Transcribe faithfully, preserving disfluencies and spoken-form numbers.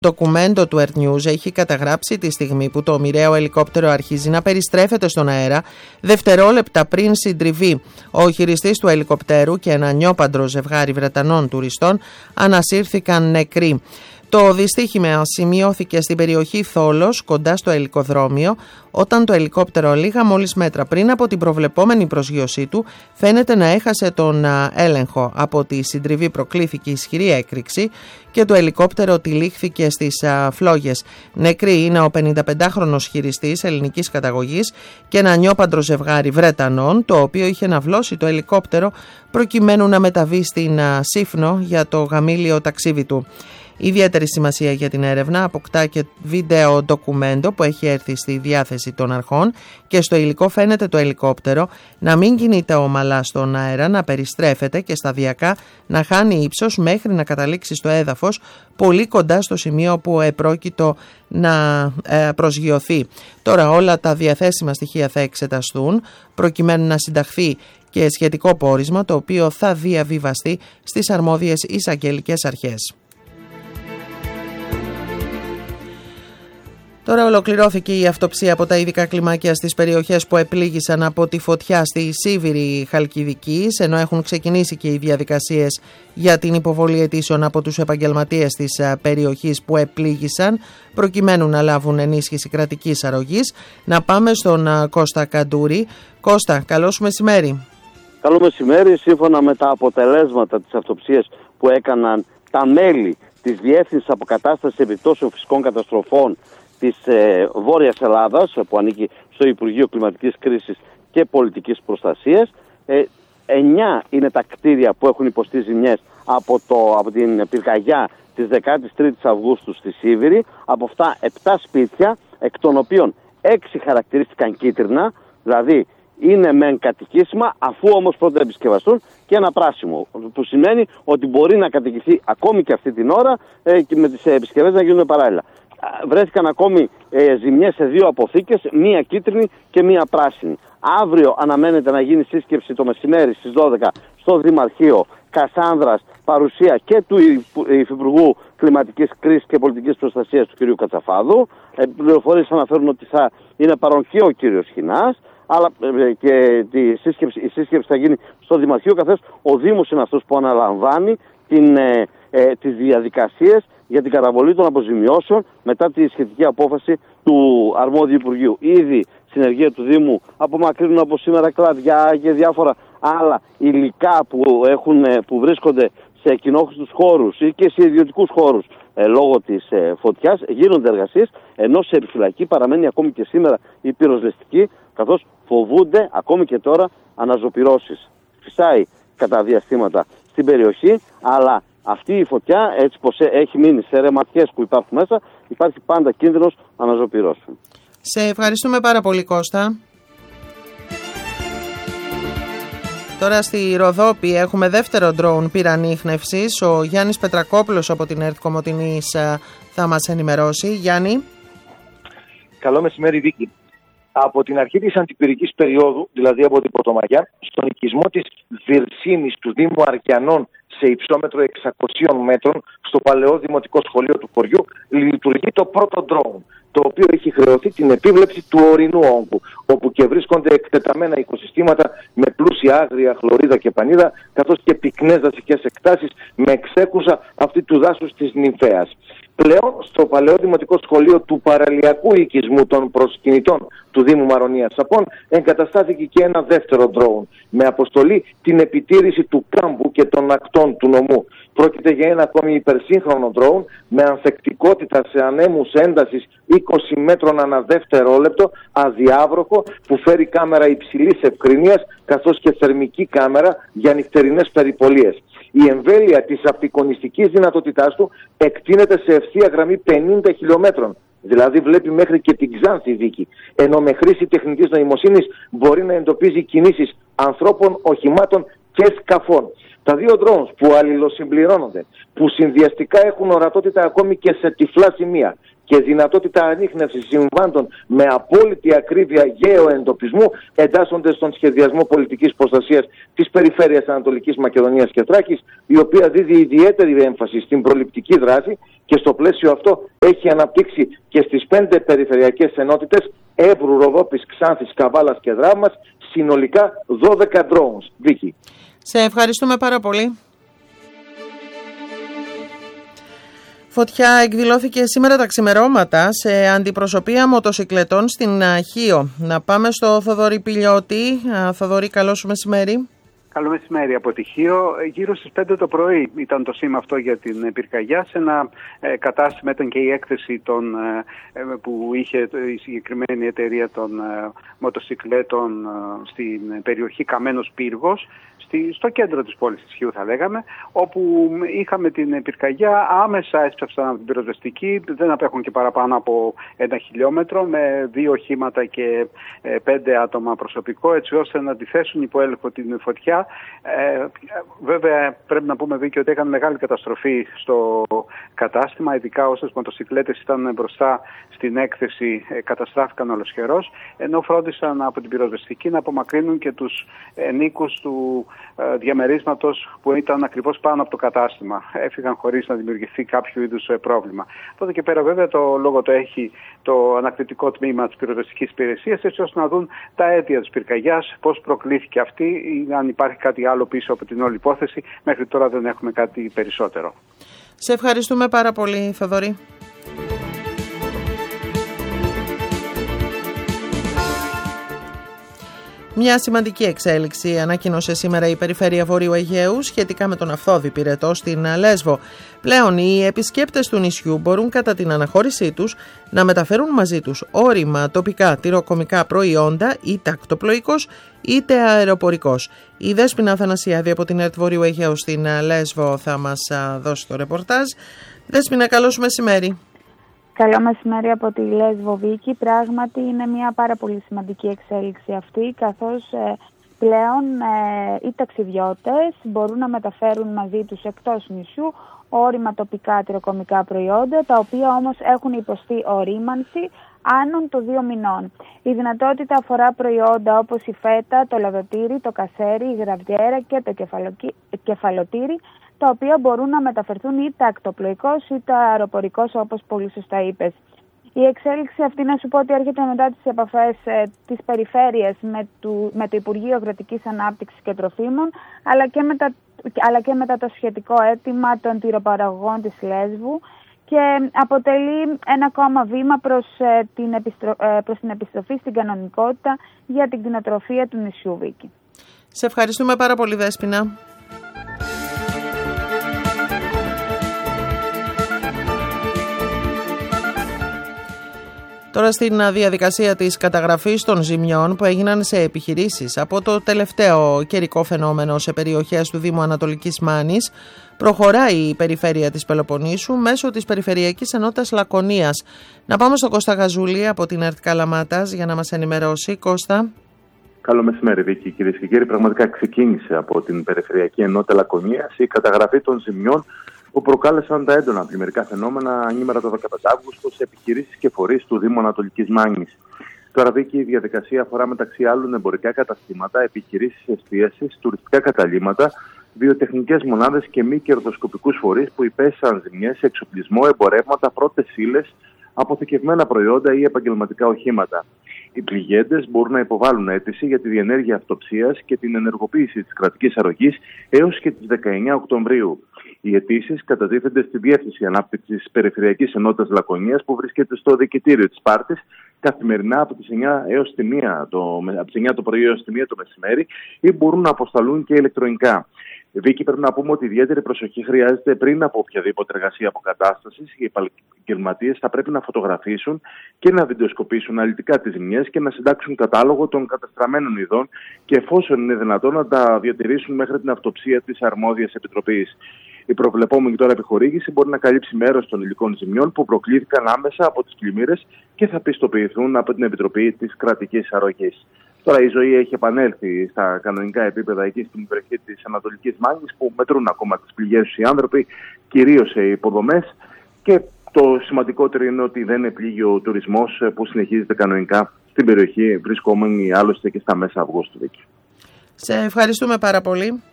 Ντοκουμέντο του Earth News έχει καταγράψει τη στιγμή που το μοιραίο ελικόπτερο αρχίζει να περιστρέφεται στον αέρα, δευτερόλεπτα πριν συντριβεί. Ο χειριστής του ελικοπτέρου και ένα νιόπαντρο ζευγάρι Βρετανών τουριστών ανασύρθηκαν νεκροί. Το δυστύχημα σημειώθηκε στην περιοχή Θόλος, κοντά στο ελικοδρόμιο, όταν το ελικόπτερο λίγα μόλις μέτρα πριν από την προβλεπόμενη προσγείωσή του φαίνεται να έχασε τον έλεγχο. Από τη συντριβή προκλήθηκε ισχυρή έκρηξη και το ελικόπτερο τυλίχθηκε στις φλόγες. Νεκροί είναι ο πενηνταπεντάχρονος χειριστής ελληνικής καταγωγής και ένα νιόπαντρο ζευγάρι Βρετανών, το οποίο είχε ναυλώσει το ελικόπτερο προκειμένου να μεταβεί στην Σύφνο για το γαμήλιο ταξίδι του. Ιδιαίτερη σημασία για την έρευνα αποκτά και βίντεο ντοκουμέντο που έχει έρθει στη διάθεση των αρχών και στο υλικό φαίνεται το ελικόπτερο να μην κινείται ομαλά στον αέρα, να περιστρέφεται και σταδιακά να χάνει ύψος μέχρι να καταλήξει στο έδαφος πολύ κοντά στο σημείο που επρόκειτο να προσγειωθεί. Τώρα όλα τα διαθέσιμα στοιχεία θα εξεταστούν προκειμένου να συνταχθεί και σχετικό πόρισμα, το οποίο θα διαβιβαστεί στις αρμόδιες εισαγγελικές αρχές. Τώρα ολοκληρώθηκε η αυτοψία από τα ειδικά κλιμάκια στις περιοχές που επλήγησαν από τη φωτιά στη Σίβηρη Χαλκιδικής, ενώ έχουν ξεκινήσει και οι διαδικασίες για την υποβολή αιτήσεων από τους επαγγελματίες της περιοχής που επλήγησαν, προκειμένου να λάβουν ενίσχυση κρατικής αρρωγής. Να πάμε στον Κώστα Καντούρη. Κώστα, καλώς μεσημέρι. Καλό μεσημέρι. Σύμφωνα με τα αποτελέσματα της αυτοψίας που έκαναν τα μέλη της Διεύθυνσης Αποκατάστασης Επιπτώσεων Φυσικών Καταστροφών της ε, Βόρειας Ελλάδας, που ανήκει στο Υπουργείο Κλιματικής Κρίσης και Πολιτικής Προστασίας, ε, εννιά είναι τα κτίρια που έχουν υποστεί ζημιές από, το, από την πυρκαγιά της δεκάτης τρίτης Αυγούστου στη Σίβηρη. Από αυτά επτά σπίτια, εκ των οποίων έξι χαρακτηρίστηκαν κίτρινα, δηλαδή είναι μεν κατοικήσιμα, αφού όμως πρώτα επισκευαστούν, και ένα πράσινο, που σημαίνει ότι μπορεί να κατοικηθεί ακόμη και αυτή την ώρα ε, και με τις επισκευές να γίνουν παράλληλα. Βρέθηκαν ακόμη ε, ζημιές σε δύο αποθήκες, μία κίτρινη και μία πράσινη. Αύριο αναμένεται να γίνει σύσκεψη το μεσημέρι στις δώδεκα στο Δημαρχείο Κασάνδρας, παρουσία και του Υφυπουργού Κλιματικής Κρίσης και Πολιτικής Προστασίας του κ. Κατσαφάδου. Ε, πληροφορίες αναφέρουν ότι θα είναι παρόν και ο κ. Χινάς, αλλά ε, και τη σύσκεψη, η σύσκεψη θα γίνει στο Δημαρχείο, καθώς ο Δήμος είναι αυτός που αναλαμβάνει την, ε, ε, τις διαδικασίες για την καταβολή των αποζημιώσεων μετά τη σχετική απόφαση του αρμόδιου Υπουργείου. Ήδη συνεργεία του Δήμου απομακρύνουν από σήμερα κλαδιά και διάφορα άλλα υλικά που, έχουν, που βρίσκονται σε κοινόχρηστους χώρους ή και σε ιδιωτικούς χώρους ε, λόγω της ε, φωτιάς. Γίνονται εργασίες, ενώ σε επιφυλακή παραμένει ακόμη και σήμερα η πυροσβεστική, καθώς φοβούνται ακόμη και τώρα αναζωπυρώσεις. Φυσάει κατά διαστήματα στην περιοχή, αλλά αυτή η φωτιά, έτσι πως έχει μείνει σε ρεματιές που υπάρχουν μέσα, υπάρχει πάντα κίνδυνος αναζωπυρώσεων. Σε ευχαριστούμε πάρα πολύ, Κώστα. Τώρα στη Ροδόπη έχουμε δεύτερο ντρόουν πυρανίχνευσης. Ο Γιάννης Πετρακόπουλος από την Earth Κομοτηνής θα μας ενημερώσει. Γιάννη. Καλό μεσημέρι, Βίκη. Από την αρχή της αντιπυρικής περίοδου, δηλαδή από την Πρωτομαγιά, στον οικισμό της Βυρσίνης του Δήμου Αρκιανών, σε υψόμετρο εξακοσίων μέτρων, στο παλαιό δημοτικό σχολείο του χωριού, λειτουργεί το πρώτο ντρόουν, το οποίο έχει χρεωθεί την επίβλεψη του ορεινού όγκου, όπου και βρίσκονται εκτεταμένα οικοσυστήματα με πλούσια άγρια, χλωρίδα και πανίδα, καθώς και πυκνές δασικές εκτάσεις με εξέκουσα αυτή του δάσους της Νυμφαίας. Πλέον, στο παλαιό δημοτικό σχολείο του παραλιακού οικισμού των προσκυνητών του Δήμου Μαρονίας Σαπών εγκαταστάθηκε και ένα δεύτερο ντρόουν, με αποστολή την επιτήρηση του κάμπου και των ακτών του νομού. Πρόκειται για ένα ακόμη υπερσύγχρονο ντρόουν με ανθεκτικότητα σε ανέμους έντασης είκοσι μέτρων ανά δευτερόλεπτο, αδιάβροχο, που φέρει κάμερα υψηλής ευκρινίας καθώς και θερμική κάμερα για νυχτερινές περιπολίες. Η εμβέλεια της απεικονιστικής δυνατότητάς του εκτείνεται σε ευθεία γραμμή πενήντα χιλιόμετρων. Δηλαδή βλέπει μέχρι και την Ξάνθη, Βίκη, ενώ με χρήση τεχνητής νοημοσύνης μπορεί να εντοπίζει κινήσεις ανθρώπων, οχημάτων και σκαφών. Τα δύο drones που αλληλοσυμπληρώνονται, που συνδυαστικά έχουν ορατότητα ακόμη και σε τυφλά σημεία και δυνατότητα ανίχνευσης συμβάντων με απόλυτη ακρίβεια γεωεντοπισμού εντάσσονται στον σχεδιασμό πολιτικής προστασίας της περιφέρειας Ανατολικής Μακεδονίας και Θράκης, η οποία δίδει ιδιαίτερη έμφαση στην προληπτική δράση και στο πλαίσιο αυτό έχει αναπτύξει και στις πέντε περιφερειακές ενότητες Εύρου, Ροδόπης, Ξάνθης, Καβάλας και Δράμας συνολικά δώδεκα drones. Βίκη. Σε ευχαριστούμε πάρα πολύ. Φωτιά εκδηλώθηκε σήμερα τα ξημερώματα σε αντιπροσωπεία μοτοσικλετών στην Χίο. Να πάμε στο Θοδωρή Πηλιώτη. Θοδωρή, καλό σου μεσημέρι. Καλό μεσημέρι από τη Χίο. Γύρω στις πέντε το πρωί ήταν το σήμα αυτό για την πυρκαγιά. Σε ένα ε, κατάστημα ήταν και η έκθεση των, ε, που είχε η συγκεκριμένη εταιρεία των ε, μοτοσικλέτων ε, στην περιοχή Καμένος Πύργος, στη, στο κέντρο της πόλης της Χίου θα λέγαμε, όπου είχαμε την πυρκαγιά, άμεσα έσπευσαν από την πυροσβεστική, δεν απέχουν και παραπάνω από ένα χιλιόμετρο, με δύο οχήματα και ε, πέντε άτομα προσωπικό, έτσι ώστε να αντιθέσουν υπό έλεγχο την φωτιά. Ε, βέβαια πρέπει να πούμε, Βίκη, ότι έκανε μεγάλη καταστροφή στο κατάστημα, ειδικά όσες μοτοσικλέτες ήταν μπροστά στην έκθεση ε, καταστράφηκαν ολοσχερός, ενώ φρόντισαν από την πυροσβεστική να απομακρύνουν και τους ε, νίκους του ε, διαμερίσματος που ήταν ακριβώς πάνω από το κατάστημα. Έφυγαν χωρίς να δημιουργηθεί κάποιο είδους ε, πρόβλημα. Από εδώ και πέρα βέβαια το λόγο το έχει το ανακριτικό τμήμα της πυροσβεστικής υπηρεσίας, έτσι ώστε να δουν τα αίτια της πυρκαγιάς, πώς προκλήθηκε αυτή ή αν υπάρχει κάτι άλλο πίσω από την όλη υπόθεση. Μέχρι τώρα δεν έχουμε κάτι περισσότερο. Σε ευχαριστούμε πάρα πολύ, Θοδωρή. Μια σημαντική εξέλιξη ανακοίνωσε σήμερα η Περιφέρεια Βορείου Αιγαίου σχετικά με τον Αυθώδη Πυρετό στην Λέσβο. Πλέον οι επισκέπτες του νησιού μπορούν κατά την αναχώρησή τους να μεταφέρουν μαζί τους όρημα τοπικά τυροκομικά προϊόντα, είτε ακτοπλοϊκός είτε αεροπορικός. Η Δέσποινα Αθανασιάδη από την ΕΡΤ Βορείου Αιγαίου στην Λέσβο θα μας δώσει το ρεπορτάζ. Δέσποινα, καλό σου μεσημέρι. Καλό μεσημέρι από τη Λέσβο, Βίκη. Πράγματι είναι μια πάρα πολύ σημαντική εξέλιξη αυτή, καθώς ε, πλέον ε, οι ταξιδιώτες μπορούν να μεταφέρουν μαζί τους εκτός νησιού όρημα τοπικά τυροκομικά προϊόντα, τα οποία όμως έχουν υποστεί ορίμανση άνων των δύο μηνών. Η δυνατότητα αφορά προϊόντα όπως η φέτα, το λαδοτήρι, το κασέρι, η γραβιέρα και το κεφαλοτήρι, τα οποία μπορούν να μεταφερθούν είτε ακτοπλοϊκώς είτε αεροπορικός, όπως πολύ σωστά είπες. Η εξέλιξη αυτή, να σου πω ότι έρχεται μετά τις επαφές ε, της περιφέρειας με, του, με το Υπουργείο Αγροτικής Ανάπτυξης και Τροφίμων, αλλά και, μετά, αλλά και μετά το σχετικό αίτημα των τυροπαραγωγών της Λέσβου, και αποτελεί ένα ακόμα βήμα προς, ε, την, επιστρο, ε, προς την επιστροφή στην κανονικότητα για την κτηνοτροφία του νησιού, Βίκη. Σε ευχαριστούμε πάρα πολύ, Δέσποινα. Τώρα στην διαδικασία της καταγραφής των ζημιών που έγιναν σε επιχειρήσεις από το τελευταίο καιρικό φαινόμενο σε περιοχές του Δήμου Ανατολικής Μάνης, προχωράει η περιφέρεια της Πελοποννήσου μέσω της Περιφερειακής Ενότητας Λακωνίας. Να πάμε στον Κώστα Γαζούλη από την ΕΡΤ Καλαμάτας για να μας ενημερώσει. Κώστα. Καλό μεσημέρι, Βίκη, κυρίες και κύριοι. Πραγματικά ξεκίνησε από την Περιφερειακή Ενότητα Λακωνίας η καταγραφή των ζημιών που προκάλεσαν τα έντονα πλημμυρικά φαινόμενα ανήμερα το δεκαπέντε Αυγούστου σε επιχειρήσεις και φορείς του Δήμου Ανατολικής Μάνης. Τώρα, Βίκη, η διαδικασία αφορά μεταξύ άλλων εμπορικά καταστήματα, επιχειρήσεις εστίασης, τουριστικά καταλύματα, βιοτεχνικές μονάδες και μη κερδοσκοπικούς φορείς που υπέστησαν ζημιές σε εξοπλισμό, εμπορεύματα, πρώτες ύλες, αποθηκευμένα προϊόντα ή επαγγελματικά οχήματα. Οι πληγέντες μπορούν να υποβάλουν αίτηση για τη διενέργεια αυτοψίας και την ενεργοποίηση της κρατικής αρρωγής έως και τις δεκαεννέα Οκτωβρίου. Οι αιτήσεις κατατίθενται στη Διεύθυνση Ανάπτυξης Περιφερειακής Ενότητας Λακωνίας, που βρίσκεται στο Διοικητήριο της Σπάρτης, καθημερινά από τις εννέα έως τη μία το, από τις εννέα το πρωί έως τη μία το μεσημέρι, ή μπορούν να αποσταλούν και ηλεκτρονικά. Βίκη, πρέπει να πούμε ότι ιδιαίτερη προσοχή χρειάζεται πριν από οποιαδήποτε εργασία αποκατάστασης. Οι επαγγελματίες θα πρέπει να φωτογραφίσουν και να βιντεοσκοπήσουν αναλυτικά τις ζημιές και να συντάξουν κατάλογο των καταστραμμένων ειδών και, εφόσον είναι δυνατόν, να τα διατηρήσουν μέχρι την αυτοψία της αρμόδιας επιτροπής. Η προβλεπόμενη τώρα επιχορήγηση μπορεί να καλύψει μέρος των υλικών ζημιών που προκλήθηκαν άμεσα από τις πλημμύρες και θα πιστοποιηθούν από την Επιτροπή της Κρατικής Αρρωγής. Τώρα η ζωή έχει επανέλθει στα κανονικά επίπεδα εκεί στην περιοχή της Ανατολικής Μάνης, που μετρούν ακόμα τις πληγές τους οι άνθρωποι, κυρίως σε υποδομές, και Το σημαντικότερο είναι ότι δεν επλήγει ο τουρισμός που συνεχίζεται κανονικά στην περιοχή, βρισκόμενοι άλλωστε και στα μέσα Αυγούστου. Σε ευχαριστούμε πάρα πολύ.